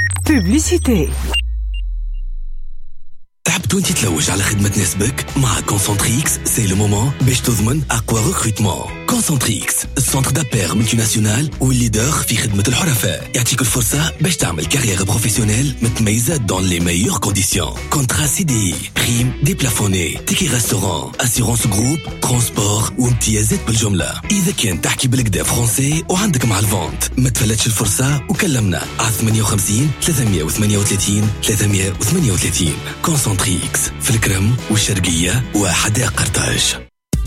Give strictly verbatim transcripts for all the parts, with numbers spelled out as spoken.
Publicité. تعبت وانت تلوج على خدمة تناسبك؟ مع كونسنتريكس سي لو مومون باش تضمن اقوى ريكروتمون. كونسنتريكس السنتر دابير ملتي ناسيونال والليدر في خدمة الحرفاء، يعطيك الفرصة باش تعمل كارير بروفيسيونيل متميزة دون لي ميور كونديسيون. كونترا سي دي، بريم ديبلافوني، تيكي ريستوران، اسيرونس جروب، ترونسبور وامتيازات بالجملة. إذا كان تحكي بالكدا فرونسي وعندك مع الفونت، ما تفلتش الفرصة وكلمنا على ثمانية وخمسين ثلاثمية وثمانية وثلاثين ثلاثمية وثمانية وثلاثين. كونسنتريكس في الكرم والشرقية وحدائق قرطاج.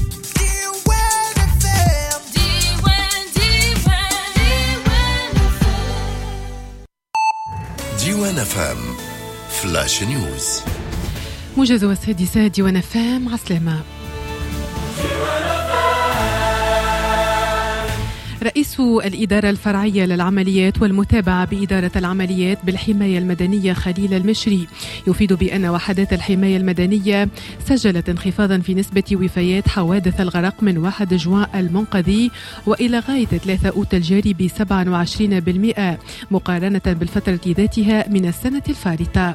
ديوان فام فلاش نيوز. موجز والسادسة ديوان فام. عسلامة. رئيس الإدارة الفرعية للعمليات والمتابعة بإدارة العمليات بالحماية المدنية خليل المشري يفيد بأن وحدات الحماية المدنية سجلت انخفاضا في نسبة وفيات حوادث الغرق من واحد جوان المنقذي وإلى غاية ثلاثة أوت الجاري ب سبعة وعشرين بالمئة مقارنة بالفترة ذاتها من السنة الفارطة.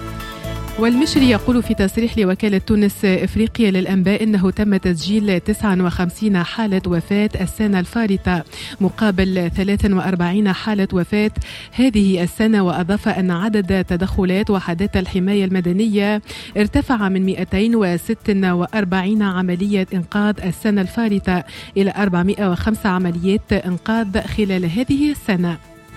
والمشري يقول في تصريح لوكالة تونس إفريقيا للأنباء أنه تم تسجيل تسعة وخمسين حالة وفاة السنة الفارطة مقابل ثلاث وأربعين حالة وفاة هذه السنة، وأضاف أن عدد تدخلات وحدات الحماية المدنية ارتفع من مئتين وستة وأربعين عملية إنقاذ السنة الفارطة إلى أربعمئة وخمسة عمليات إنقاذ خلال هذه السنة.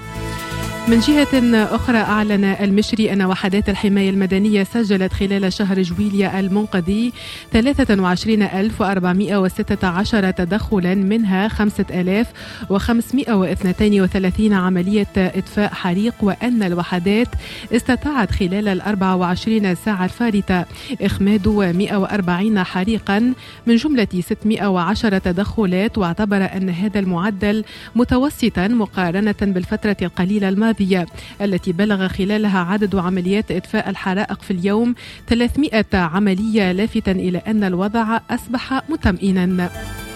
من جهة أخرى أعلن المشري أن وحدات الحماية المدنية سجلت خلال شهر جويلية المنقذي ثلاثة وعشرين ألف وأربعمئة وستة عشر تدخلا، منها خمسة آلاف وخمسمئة واثنين وثلاثين عملية إطفاء حريق، وأن الوحدات استطاعت خلال الأربع وعشرين ساعة الفارطة إخماد مئة وأربعين حريقا من جملة ستمئة وعشرة تدخلات، واعتبر أن هذا المعدل متوسطا مقارنة بالفترة القليلة الماضية التي بلغ خلالها عدد عمليات إطفاء الحرائق في اليوم ثلاثمئة عملية، لافتا إلى أن الوضع أصبح مطمئنا.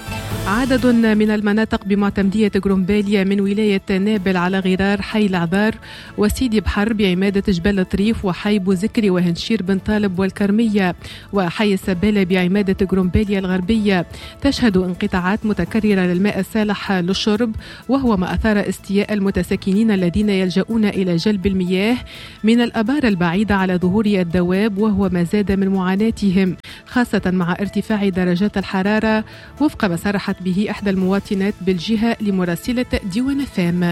عدد من المناطق بمعتمدية جرومباليا من ولاية نابل على غرار حي العذار وسيدي بحر بعمادة جبل طريف وحي بوذكري وهنشير بن طالب والكرمية وحي السبالة بعمادة جرومباليا الغربية تشهد انقطاعات متكررة للماء الصالح للشرب، وهو ما أثار استياء المتساكنين الذين يلجؤون إلى جلب المياه من الآبار البعيدة على ظهور الدواب، وهو ما زاد من معاناتهم خاصة مع ارتفاع درجات الحرارة، وفق ما صرحت به إحدى المواطنات بالجهة لمراسلة ديوان فام.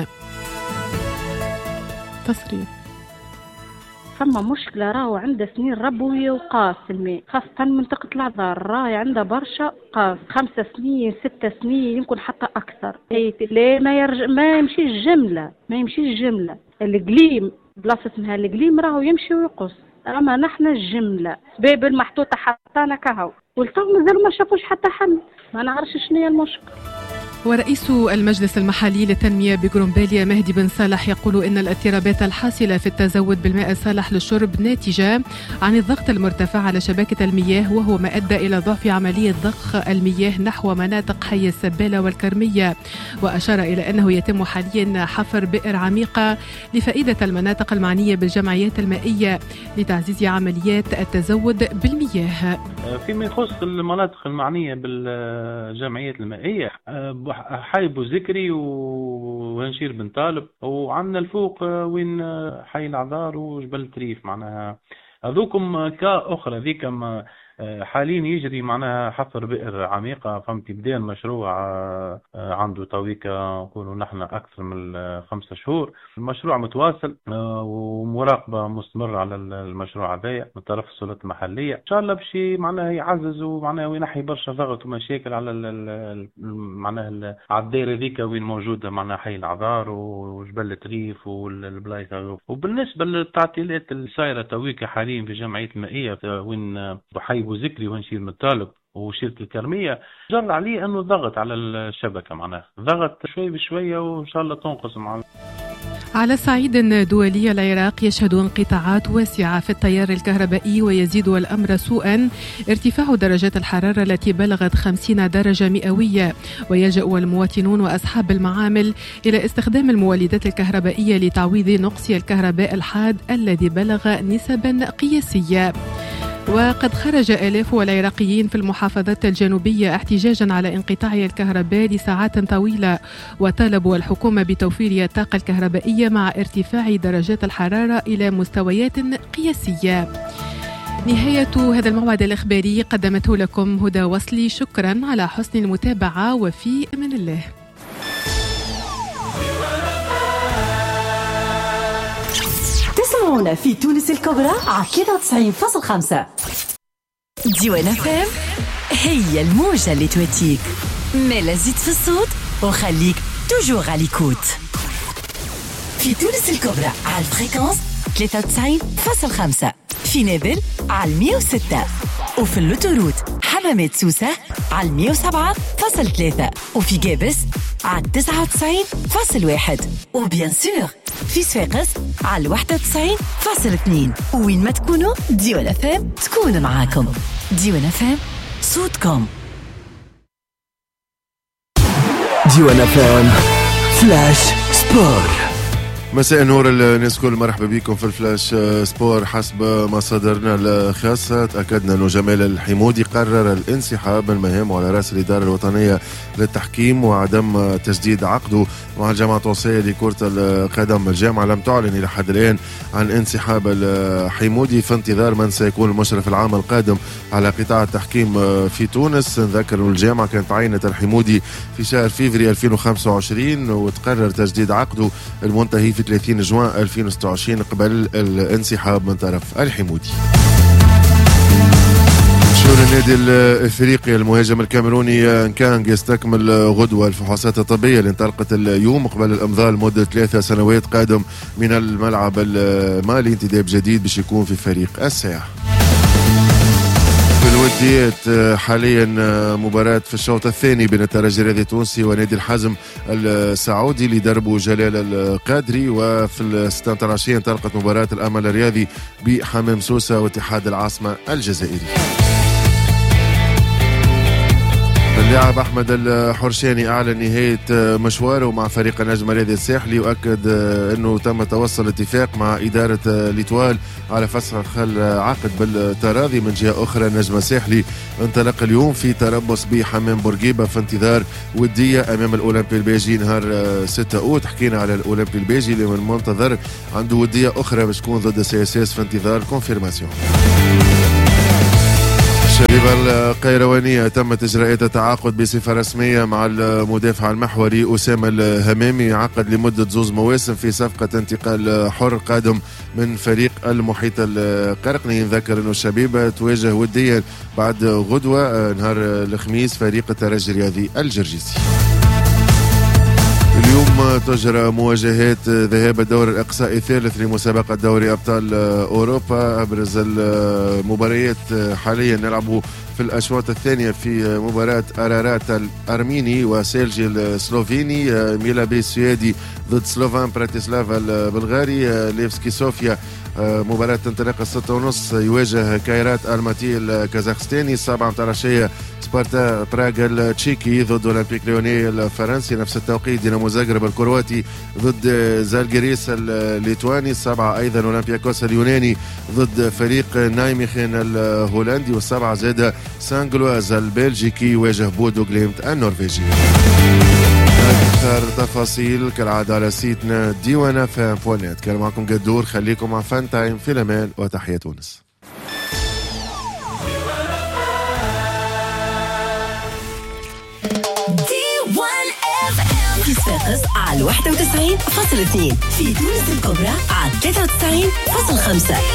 تصريح. فما مشكلة راهو عندها سنين ربوية وقاس الماء، خاصة منطقة العذار راهي عندها برشا قاس، خمسة سنين ستة سنين يمكن حتى أكثر. لا ما يرجع ما يمشي الجملة ما يمشي الجملة القليم بلاصة اسمها القليم راهو يمشي ويقص، أما نحن الجملة باب المحطوطة حطانا كهو والتو مازالوا ما شافوش حتى حل، ما نعرفش شنو هي المشكلة. ورئيس المجلس المحلي للتنمية بجرومباليا مهدي بن صالح يقول إن الاضطرابات الحاصلة في التزود بالماء الصالح للشرب ناتجة عن الضغط المرتفع على شبكة المياه، وهو ما أدى إلى ضعف عملية ضخ المياه نحو مناطق حي السبالة والكرمية، وأشار إلى أنه يتم حاليا حفر بئر عميقة لفائدة المناطق المعنية بالجمعيات المائية لتعزيز عمليات التزود بالمياه. فيما يخص المناطق المعنية بالجمعيات المائية حي بوذكري وهنشير بن طالب، وعندنا الفوق وين حي العذار وجبل طريف، معناها هذوكم كأخرى ذيكم حاليا يجري معناها حفر بئر عميقة. فهمتي بدأ المشروع عنده تويكا نقولوا نحن أكثر من خمسة شهور، المشروع متواصل ومراقبة مستمرة على المشروع هذا من طرف السلطات المحلية. إن شاء الله بشي معناها يعزز ومعناها وينحي برشا ضغط ومشاكل على معناها على الدائرة ذيك وين موجودة معناها حي العذار وجبل طريف والبلايصة. وبالنسبة للتعطيلات الصايرة تويكا حاليا في الجمعية المائية وين بحي وذكري ونشير من طالب وشيرة الكرمية، جر عليه أنه ضغط على الشبكة، معناها ضغط شوي بشوية وإن شاء الله تنقص معنا. على الصعيد الدولي، العراق يشهد انقطاعات واسعة في التيار الكهربائي، ويزيد الأمر سوءا ارتفاع درجات الحرارة التي بلغت خمسين درجة مئوية، ويلجأ المواطنون وأصحاب المعامل إلى استخدام المولدات الكهربائية لتعويض نقص الكهرباء الحاد الذي بلغ نسبا قياسية. وقد خرج آلاف العراقيين في المحافظات الجنوبية احتجاجا على انقطاع الكهرباء لساعات طويلة، وطالبوا الحكومة بتوفير الطاقة الكهربائية مع ارتفاع درجات الحرارة إلى مستويات قياسية. نهاية هذا الموعد الإخباري قدمته لكم هدى وصلي، شكرا على حسن المتابعة وفي أمان الله. تسمعونا في تونس الكبرى على ثلاثة وتسعين فاصلة خمسة. ديوان اف ام هي الموجة اللي تواتيك، مالا زيد في الصوت وخليك توجور على ليكوت. في تونس الكبرى على الفريكونس ثلاثة وتسعين فاصلة خمسة، في نابل على مية وستة، وفي اللوتوروت حمامات سوسة على مية وسبعة فاصلة ثلاثة، وفي جابس على تسعة وتسعين فاصلة واحد، وبيان سور في صفاقس على واحد وتسعين فاصلة اثنين. وين ما تكونوا ديوان اف ام تكون معاكم. ديوان اف ام صوتكم. ديوان اف ام فلاش سبور. مساء النور الناس كل، مرحبا بكم في الفلاش سبور. حسب مصادرنا الخاصة تأكدنا أنه جمال الحمودي قرر الانسحاب من مهامه على رأس الإدارة الوطنية للتحكيم وعدم تجديد عقده مع الجامعة التونسية لكرة القدم. الجامعة لم تعلن إلى حد الآن عن انسحاب الحمودي في انتظار من سيكون المشرف العام القادم على قطاع التحكيم في تونس. نذكر أن الجامعة كانت عينت الحمودي في شهر فيفري ألفين وخمسة وعشرين وتقرر تجديد عقده المنتهي في ثلاثين جوان ألفين وستة وعشرين قبل الانسحاب من طرف الحمودي. شؤون النادي الافريقي، المهاجم الكاميروني نكانغ يستكمل غدوة الفحوصات الطبية اللي انطلقت اليوم قبل الامضاء لمدة ثلاثة سنوات قادم من الملعب المالي، انتداب جديد باش يكون في فريق الساحة. الوديات حاليا مباراة في الشوط الثاني بين الترجي الرياضي التونسي ونادي الحزم السعودي اللي دربه جلال القادري، وفي الستة العشية انطلقت مباراة الأمل الرياضي بحمام سوسة واتحاد العاصمة الجزائري. اللاعب أحمد الحرشاني أعلن نهاية مشواره مع فريق النجم الرياضي الساحلي، وأكد أنه تم توصل اتفاق مع إدارة ليتوال على فسخ العقد بالتراضي. من جهة أخرى النجم الساحلي انطلق اليوم في تربص بحمام بورقيبة في انتظار ودية أمام الأولمبي البيجي نهار ستة أوت. حكينا على الأولمبي البيجي اللي من المنتظر عنده ودية أخرى باش تكون ضد سي اس اس في انتظار كونفيرماسيون. الشبيبة القيروانية تمت إجراءات التعاقد بصفة رسمية مع المدافع المحوري أسامة الهمامي، عقد لمدة زوز مواسم في صفقة انتقال حر قادم من فريق المحيط القرقني. نذكر أنه الشبيبة تواجه وديا بعد غدوة نهار الخميس فريق الترجي الرياضي الجرجيسي. اليوم تجرى مواجهات ذهاب الدور الإقصائي الثالث لمسابقة دوري أبطال أوروبا. أبرز المباريات حاليا نلعبوا في الأشواط الثانية في مباراة أرارات الأرميني وسيلجي السلوفيني، ميلابي السويدي ضد سلوفان براتيسلافا البلغاري، ليفسكي صوفيا مباراة تنطلق الستة ونص يواجه كايرات ألماتي الكازاخستاني. السابعة متاع العشية سبارتا براغ التشيكي ضد أولمبيك ليوني الفرنسي، نفس التوقيت دينامو زاغرب الكرواتي ضد زالجيريس الليتواني. السابعة أيضا أولمبياكوس اليوناني ضد فريق نايميخين الهولندي، والسابعة زاد سانغلواز البلجيكي يواجه بودو غليمت النرويجي. أكثر تفاصيل كالعادة على سيتنا ديوان فام بوانت. كان معكم قدور، خليكم مع فان تايم في الأمان وتحية تونس. في صفاقس على واحد وتسعين فاصلة اثنين، في تونس الكبرى على ثلاثة وتسعين فاصلة خمسة.